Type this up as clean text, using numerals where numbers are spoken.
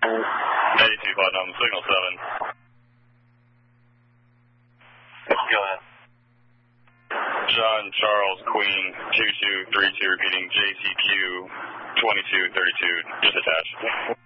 82 Putnam, signal 7. Go ahead. John Charles Queen 2232 repeating JCQ 2232 disattached.